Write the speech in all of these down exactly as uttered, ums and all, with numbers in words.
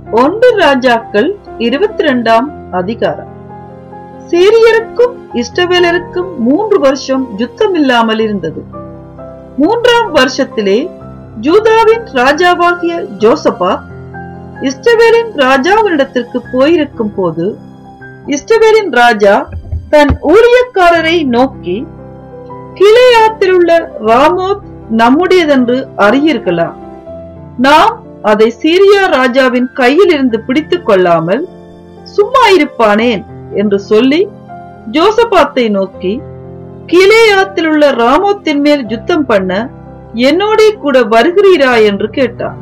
ஒன்று ராஜாக்கள் இருபத்தி இரண்டாம் அதிகாரம். சீரியருக்கும் இஸ்ரவேலருக்கும் மூன்று வருஷம் யுத்தம் இல்லாமல் இருந்தது. மூன்றாம் வருஷத்திலே யூதாவின் ராஜாவாகிய யோசபாத் இஸ்ரவேலின் ராஜாவினிடத்திற்கு போயிருக்கும் போது, இஸ்ரவேலின் ராஜா தன் ஊழியக்காரரை நோக்கி, கிளையாத்தில் உள்ள ராமோத் நம்முடையதென்று அறியீர்களா? நாம் அதை சீரியா ராஜாவின் கையில் இருந்து பிடித்துக் கொள்ளாமல் சும்மா இருப்பானேன் என்று சொல்லி யோசபாத்தை நோக்கி, கிளையாத்தில் உள்ள ராமோத்தின் மேல் யுத்தம் பண்ண என்னோட கூட வருகிறீரா என்று கேட்டார்.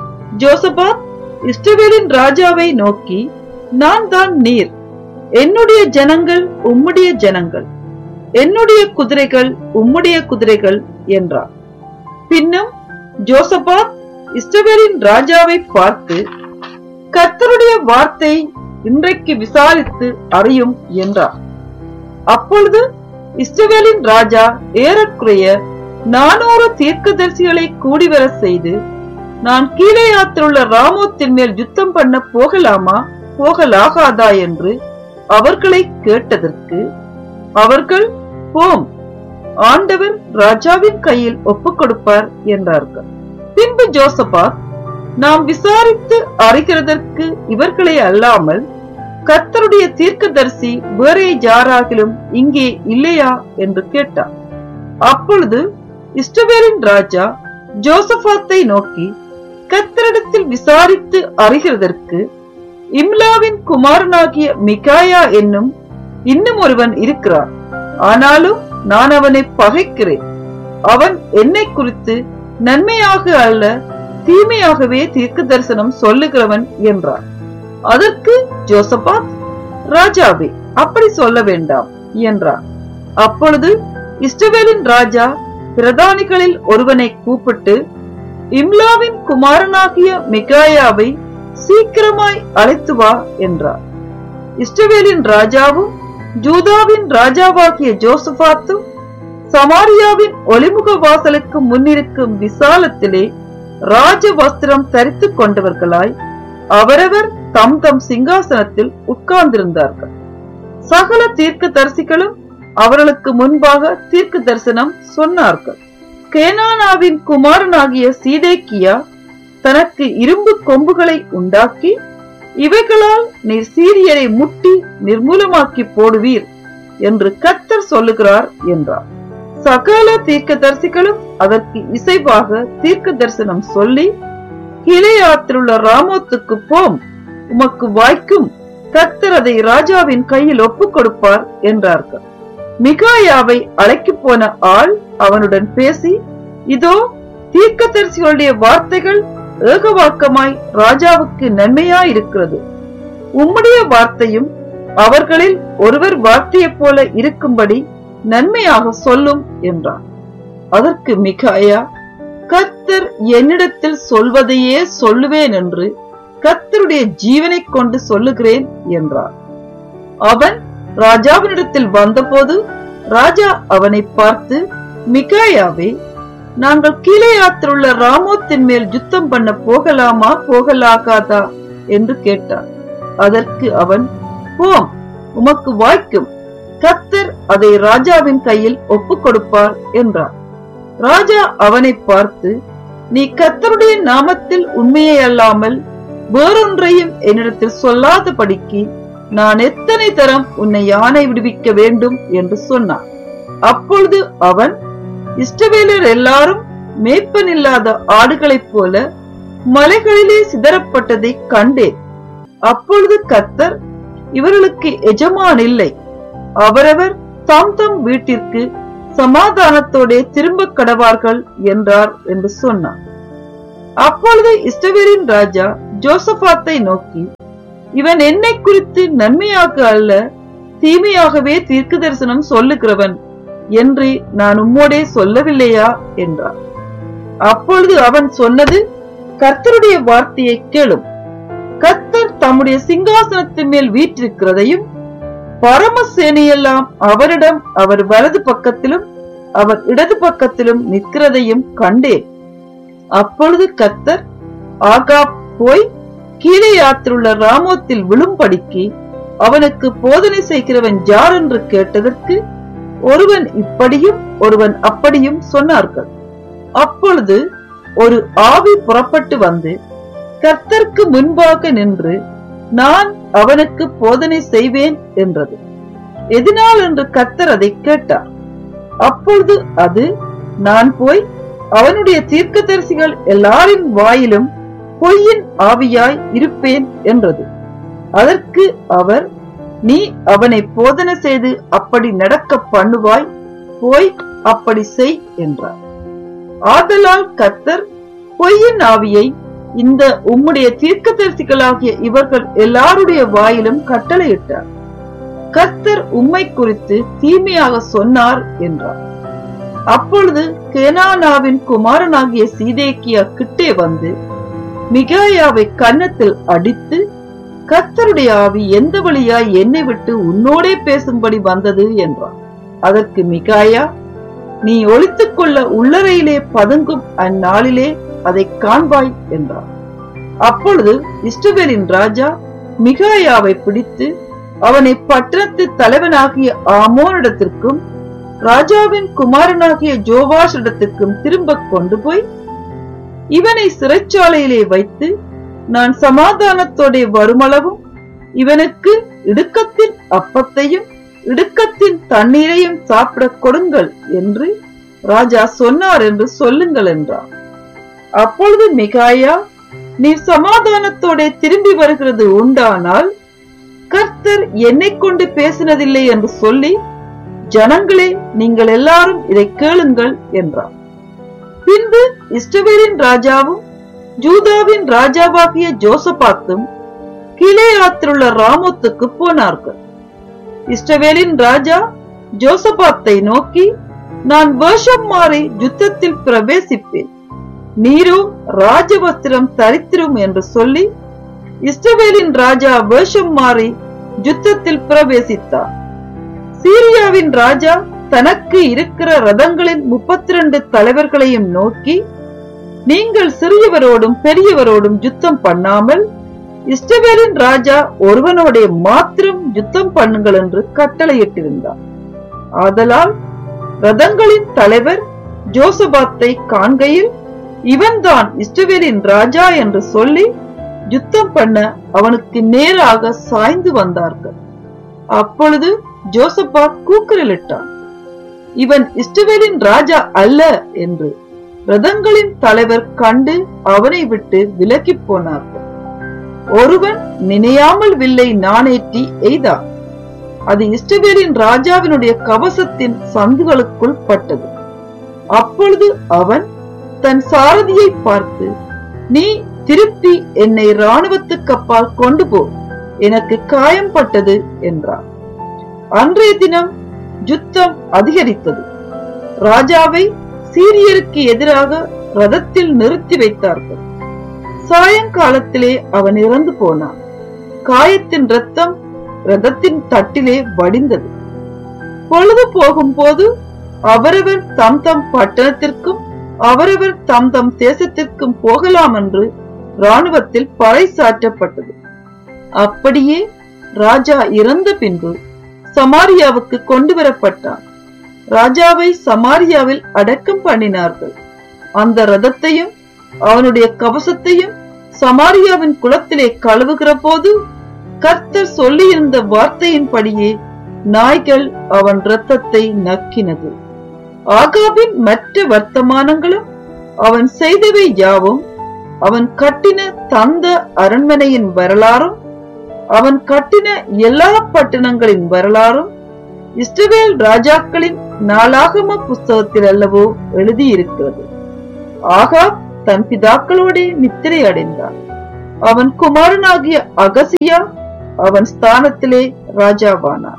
யோசபாத் இஸ்ரவேலின் ராஜாவை நோக்கி, நான் தான் நீர், என்னுடைய ஜனங்கள் உம்முடைய ஜனங்கள், என்னுடைய குதிரைகள் உம்முடைய குதிரைகள் என்றார். பின்னும் யோசபாத் இஸ்ரவேலின் ராஜாவை பார்த்து, கர்த்தருடைய வார்த்தை இன்றைக்கு விசாரித்து அறியும் என்றார். அப்பொழுது இஸ்ரவேலின் ராஜா ஏறக்குறைய நானூறு தீர்க்கதரிசிகளை கூடிவர செய்து, நான் கீலேயாத்தில் உள்ள ராமோத்தின் மேல் யுத்தம் பண்ண போகலாமா போகலாகாதா என்று அவர்களை கேட்டதற்கு அவர்கள், போம், ஆண்டவர் ராஜாவின் கையில் ஒப்புக் கொடுப்பார் என்றார்கள். பின்பு யோசபாத், நாம் விசாரித்து அறிகிறதற்கு இவர்களை அல்லாமல் கர்த்தருடைய தீர்க்கதரிசி வேறே யாராகிலும் இங்கே இல்லையா என்று கேட்டார். அப்பொழுது இஸ்ரவேலின் ராஜா யோசபாத்தை நோக்கி, கர்த்தரிடத்தில் விசாரித்து அறிகிறதற்கு இம்லாவின் குமாரனாகிய மிகாயா என்னும் இன்னும் ஒருவன் இருக்கிறார். ஆனாலும் நான் அவனை பகைக்கிறேன். அவன் என்னை குறித்து நன்மையாக அல்ல தீமையாகவே தீர்க்க தரிசனம் சொல்லுகிறவன் என்றார். அதற்கு யோசபாத், ராஜாவே, அப்படி சொல்ல வேண்டாம் என்றார். அப்பொழுது இஸ்ரவேலின் ராஜா பிரதானிகளில் ஒருவனை கூப்பிட்டு, இம்லாவின் குமாரனாகிய மிகாயாவை சீக்கிரமாய் அழைத்து வா என்றார். இஸ்ரவேலின் ராஜாவும் யூதாவின் ராஜாவாகிய யோசபாத்தும் சமாரியாவின் ஒளிமுக வாசலுக்கு முன்னிருக்கும் விசாலத்திலே ராஜ வஸ்திரம் தரித்து கொண்டவர்களாய் அவரவர் தம் தம் சிங்காசனத்தில் உட்கார்ந்திருந்தார்கள். சகல தீர்க்க தரிசிகளும் அவர்களுக்கு முன்பாக தீர்க்க தரிசனம் சொன்னார்கள். கேனானாவின் குமாரனாகிய சீதேக்கியா தனக்கு இரும்பு கொம்புகளை உண்டாக்கி, இவைகளால் நீர் சீரியரை முட்டி நிர்மூலமாக்கி போடுவீர் என்று கர்த்தர் சொல்லுகிறார் என்றார். சகல தீர்க்க தரிசிகளும் அதற்கு இசைவாக தீர்க்க தரிசனம் சொல்லி, கிளையாத்தில் உள்ள ராமோத்துக்கு போம், உமக்கு வாய்க்கும், கர்த்தர் அதை ராஜாவின் கையில் ஒப்புக் கொடுப்பார் என்றார்கள். மிகாயாவை அழைக்கு போன ஆள் அவனுடன் பேசி, இதோ தீர்க்கதரிசிகளுடைய வார்த்தைகள் ஏகவாக்கமாய் ராஜாவுக்கு நன்மையாயிருக்கிறது. உம்முடைய வார்த்தையும் அவர்களில் ஒருவர் வார்த்தையை போல இருக்கும்படி நன்மையாக சொல்லும் என்றார். அதற்கு மிகாயா, கர்த்தர் என்னிடத்தில் சொல்வதையே சொல்லுவேன் என்று கர்த்தருடைய ஜீவனை கொண்டு சொல்லுகிறேன் என்றார். அவன் ராஜாவினிடத்தில் வந்தபோது ராஜா அவனை பார்த்து, மிகாயாவே, நாங்கள் கீலேயாத்தில் உள்ள ராமோத்தின் மேல் யுத்தம் பண்ண போகலாமா போகலாகாதா என்று கேட்டான். அதற்கு அவன், போம், உமக்கு வாய்க்கும், கர்த்தர் அதை ராஜாவின் கையில் ஒப்புக் கொடுப்பார் என்றார். ராஜா அவனை பார்த்து, நீ கர்த்தருடைய நாமத்தில் உண்மையை அல்லாமல் வேறொன்றையும் என்னிடத்தில் சொல்லாதபடிக்கு நான் எத்தனை தரம் உன்னை யானை விடுவிக்க வேண்டும் என்று சொன்னான். அப்பொழுது அவன், இஸ்ரவேலர் எல்லாரும் மேய்ப்பன் இல்லாத ஆடுகளைப் போல மலைகளிலே சிதறப்பட்டதை கண்டேன். அப்பொழுது கர்த்தர், இவர்களுக்கு எஜமான் இல்லை, அவரவர் தாம் தம் வீட்டிற்கு சமாதானத்தோட திரும்ப கடவார்கள் என்றார் என்று சொன்னார். அப்பொழுது இஸ்ரவேலின் ராஜா யோசபாத்தை நோக்கி, இவன் என்னை குறித்து நன்மையாக அல்ல தீமையாகவே தீர்க்க தரிசனம் சொல்லுகிறவன் என்று நான் உம்மோடே சொல்லவில்லையா என்றார். அப்பொழுது அவன் சொன்னது, கர்த்தருடைய வார்த்தையை கேளும். கர்த்தர் தம்முடைய சிங்காசனத்தின் மேல் வீற்றிருக்கிறதையும் பரமசேனையெல்லாம் அவரிடம் அவர் வலது பக்கத்திலும் அவர் இடது பக்கத்திலும் நிற்கிறதையும் கண்டேன். அப்பொழுது கர்த்தர், ஆகாப் போய் கீலேயாத்திலுள்ள ராமோத்தில் விழும்படிக்கு அவனுக்கு போதனை செய்கிறவன் யார் என்று கேட்டதற்கு ஒருவன் இப்படியும் ஒருவன் அப்படியும் சொன்னார்கள். அப்பொழுது ஒரு ஆவி புறப்பட்டு வந்து கர்த்தருக்கு முன்பாக நின்று, நான் அவனுக்கு போதனை செய்வேன் என்றது. எதனால் என்று கர்த்தர் அதை கேட்டார். அப்பொழுது அது, நான் போய் அவனுடைய தீர்க்கதரிசிகள் எல்லாரின் வாயிலும் பொய்யின் ஆவியாய் இருப்பேன் என்றது. அதற்கு அவர், நீ அவனை போதனை செய்து அப்படி நடக்க பண்ணுவாய், போய் அப்படி செய் என்றார். ஆதலால் கர்த்தர் பொய்யின் ஆவியை இந்த உம்முடைய தீர்க்கதரிசிகளாகிய இவர்கள் எல்லாருடைய வாயிலும் கட்டளையிட்டார். கர்த்தர் உம்மை குறித்து தீமையாக சொன்னார் என்றார். அப்பொழுது கேனானாவின் குமாரனாகிய சீதேக்கியா கிட்டே வந்து மிகாயாவை கன்னத்தில் அடித்து, கர்த்தருடைய ஆவி எந்த வழியாய் என்னை விட்டு உன்னோடே பேசும்படி வந்தது என்றார். அதற்கு மிகாயா, நீ ஒளித்துக் கொள்ள உள்ளறையிலே பதுங்கும் அந்நாளிலே அதை காண்பாய் என்றார். அப்பொழுது இஸ்ரவேலின் ராஜா மிகாயாவை பிடித்து அவனை பட்டணத்து தலைவனாகிய ஆமோனிடத்திற்கும் ராஜாவின் குமாரனாகிய ஜோவாஷிடத்திற்கும் திரும்ப கொண்டு போய், இவனை சிறைச்சாலையிலே வைத்து நான் சமாதானத்தோட வருமளவும் இவனுக்கு இடுக்கத்தின் அப்பத்தையும் இடுக்கத்தின் தண்ணீரையும் சாப்பிட கொடுங்கள் என்று ராஜா சொன்னார் என்று சொல்லுங்கள் என்றார். அப்பொழுது மிகாயா, நீ சமாதானத்தோட திரும்பி வருகிறது உண்டானால் கர்த்தர் என்னை கொண்டு பேசினதில்லை என்று சொல்லி, ஜனங்களே நீங்கள் எல்லாரும் இதை கேளுங்கள் என்றார். பின்பு இஸ்ரவேலின் ராஜாவும் ஜூதாவின் ராஜாவாகிய ஜோசபாத்தும் கீலேயாத்திலுள்ள ராமோத்துக்கு போனார்கள். இஸ்ரவேலின் ராஜா ஜோசபாத்தை நோக்கி, நான் வேஷம் மாறி யுத்தத்தில் பிரவேசிப்பேன், நீரோ ராஜவஸ்திரம் தரித்திரும் என்று சொல்லி இஸ்ரவேலின் ராஜா வேஷம் மாறி யுத்தத்தில் பிரவேசித்தார். சீரியாவின் ராஜா தனக்கு இருக்கிற ரதங்களின் முப்பத்தி இரண்டு தலைவர்களையும் நோக்கி, நீங்கள் சிறியவரோடும் பெரியவரோடும் யுத்தம் பண்ணாமல் இஸ்ரவேலின் ராஜா ஒருவனோட மாத்திரம் யுத்தம் பண்ணுங்கள் என்று கட்டளையிட்டிருந்தார். ஆதலால் ரதங்களின் தலைவர் ஜோசபாத்தை காண்கையில், இவன்தான் இஸ்ரவேலின் ராஜா என்று சொல்லி யுத்தம் பண்ண அவனுக்கு நேராக சாய்ந்து வந்தார்கள். அப்பொழுது ஜோசபாத் கூக்குரலிட்டான், இவன் இஸ்ரவேலின் ராஜா அல்ல என்று. ரதங்களின் தலைவர் கண்டு அவனை விட்டு விலகி போனார்கள். ஒருவன் நினையாமல் வில்லை நாணேற்றி எய்தான். அது இஸ்ரவேலின் ராஜாவினுடைய கவசத்தின் சந்துகளுக்குள் பட்டது. அப்பொழுது அவன் தன் சாரதியை பார்த்து, நீ திருப்பி என்னை இராணுவத்துக்கு அப்பால் கொண்டு போ, எனக்கு காயம் பட்டது என்றார். அன்றைய தினம் யுத்தம் அதிகரித்தது. ராஜாவை சீரியருக்கு எதிராக ரதத்தில் நிறுத்தி வைத்தார்கள். சாயங்காலத்திலே அவன் இறந்து போனான். காயத்தின் இரத்தம் ரதத்தின் தட்டிலே வடிந்தது. பொழுது போகும் போது அவரவர் தம் தம் பட்டணத்திற்கும் அவரவர் தம் தம் தேசத்திற்கும் போகலாம் என்று இராணுவத்தில் பறை சாற்றப்பட்டது. அப்படியே ராஜா இறந்த பின்பு சமாரியாவுக்கு கொண்டு வரப்பட்டான். ராஜாவை சமாரியாவில் அடக்கம் பண்ணினார்கள். அந்த ரதத்தையும் அவனுடைய கவசத்தையும் சமாரியாவின் குளத்திலே கழுவுகிற போது கர்த்தர் சொல்லியிருந்த வார்த்தையின்படியே நாய்கள் அவன் இரத்தத்தை நக்கினது. ஆகாபின் மற்ற வர்த்தமானங்களும் அவன் செய்தவை யாவும், அவன் கட்டின தந்த அரண்மனையின் வரலாறும் அவன் கட்டின எல்லா பட்டணங்களின் வரலாறும் இஸ்ரவேல் ராஜாக்களின் நாளாகம புஸ்தகத்தில் அல்லவோ எழுதியிருக்கிறது. ஆகாப் தன் பிதாக்களோட நித்திரை அடைந்தான். அவன் குமாரனாகிய அகசியா அவன் ஸ்தானத்திலே ராஜாவானான்.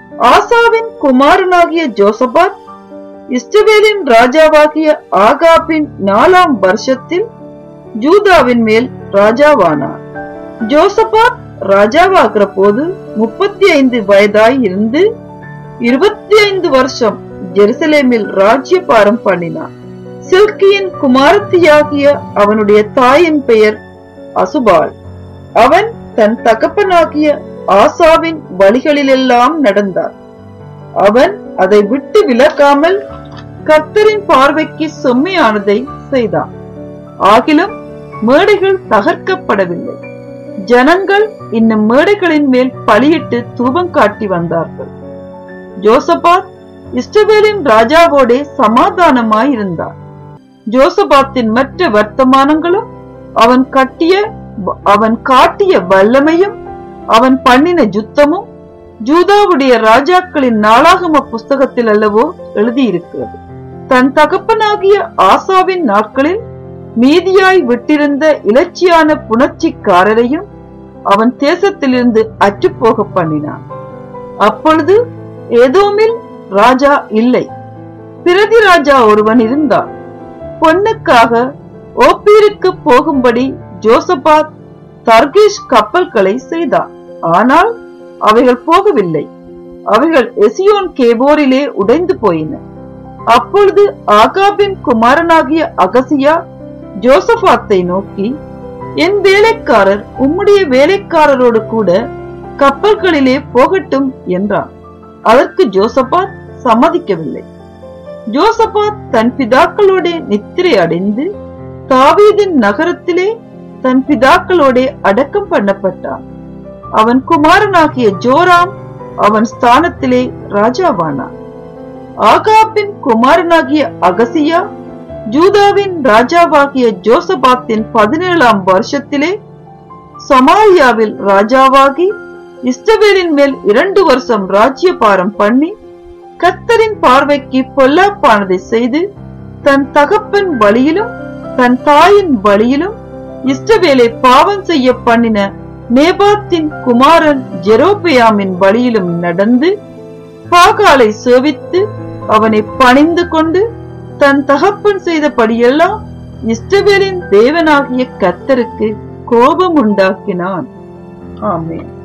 ஆசாவின் குமாரனாகிய ஜோசபாத் இஸ்ரவேலின் ராஜாவாகிய ஆகாபின் நாலாம் வருஷத்தில் ஜூதாவின் மேல் ராஜாவானான். ஜோசபாத் ராஜாவாகிற போது முப்பத்தி ஐந்து வயதாய் இருந்து இருபத்தி ஐந்து வருஷம் ஜெருசலேமில் ராஜ்யபாரம் பண்ணினான். சில்கியின் குமாரத்தியாகிய அவனுடைய தாயின் பெயர் அசுபாள். அவன் தன் தகப்பனாகிய ஆசாவின் வழிகளிலெல்லாம் நடந்தார். அவன் அதை விட்டு விலகாமல் கர்த்தரின் பார்வைக்கு செம்மையானதை செய்தான். ஆகிலும் மேடைகள் தகர்க்கப்படவில்லை. ஜனங்கள் இன்னும் மேடைகளின் மேல் பலியிட்டு தூபம் காட்டி வந்தார்கள். ஜோசபாத் இஸ்ரவேலின் ராஜாவோடே சமாதானமாயிருந்தார். ஜோசபாத்தின் மற்ற வர்த்தமானங்களும் அவன் கட்டிய அவன் காட்டிய வல்லமையும் அவன் பண்ணின யுத்தமும் ஜூதாவுடைய ராஜாக்களின் நாளாகம புஸ்தகத்தில் அல்லவோ எழுதியிருக்கிறது. தன் தகப்பனாகிய ஆசாவின் நாட்களில் மீதியாய் விட்டிருந்த இலட்சியான புணர்ச்சிக்காரரையும் அவன் தேசத்திலிருந்து அற்றுப்போக பண்ணினான். அப்பொழுது ஏதோமில் ராஜா இல்லை, பிரதி ராஜா ஒருவன் இருந்தான். பொன்னுக்காக ஓப்பீருக்கு போகும்படி ஜோசபாத் தர்கீஷ் கப்பல்களை செய்தான். ஆனால் அவைகள் போகவில்லை. அவைகள் எசியோன் கேபோரிலே உடைந்து போயின. அப்பொழுது ஆகாபின் குமாரனாகிய அகசியா ஜோசபாத்தை நோக்கி, என் வேலைக்காரர் உம்முடைய வேலைக்காரரோடு கூட கப்பல்களிலே போகட்டும் என்றான். அதற்கு ஜோசபாத் சம்மதிக்கவில்லை. ஜோசபாத் தன் பிதாக்களோட நித்திரை அடைந்து தாவீதின் நகரத்திலே தன் பிதாக்களோட அடக்கம் பண்ணப்பட்டான். அவன் குமாரனாகிய ஜோராம் அவன் ஸ்தானத்திலே ராஜாவானான். ஆகாபின் குமாரனாகிய அகசியா ஜூதாவின் ராஜாவாகிய ஜோசபாத்தின் பதினேழாம் வருஷத்திலே சமாரியாவில் ராஜாவாகி இஸ்ரவேலின் மேல் இரண்டு வருஷம் ராஜ்யபாரம் பண்ணி கர்த்தரின் பார்வைக்கு பொல்லாப்பானதை செய்து தன் தகப்பன் வழியிலும் தன் தாயின் வழியிலும் இஸ்ரவேலை பாவம் செய்ய பண்ணின நேபாத்தின் குமாரன் ஜெரோபெயாமின் வழியிலும் நடந்து பாகாலை சேவித்து அவனை பணிந்து கொண்டு தன் தகப்பன் செய்தபடியெல்லாம் இஸ்ரவேலின் தேவனாகிய கர்த்தருக்கு கோபம் உண்டாக்கினான். ஆமென்.